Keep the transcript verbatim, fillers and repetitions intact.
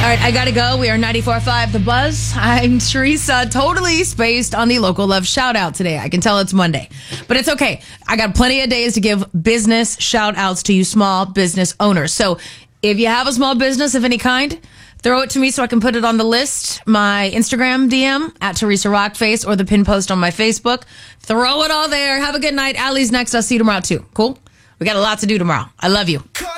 All right, I gotta go. We are ninety-four point five The Buzz. I'm Teresa, totally spaced on the Local Love shout out today. I can tell it's Monday, but it's okay. I got plenty of days to give business shout outs to you small business owners. So if you have a small business of any kind, throw it to me so I can put it on the list. My Instagram D M at Teresa Rockface or the pin post on my Facebook. Throw it all there. Have a good night. Allie's next. I'll see you tomorrow too. Cool? We got a lot to do tomorrow. I love you.